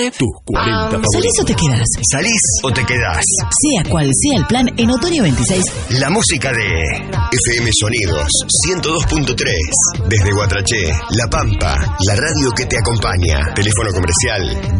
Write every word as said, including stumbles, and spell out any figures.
tus cuarenta favoritos. ¿Salís o te quedás? ¿Salís o te quedás? Sea cual sea el plan, en Otoño veintiséis. La música de F M Sonidos ciento dos punto tres. Desde Guatraché, La Pampa, la radio que te acompaña. Teléfono comercial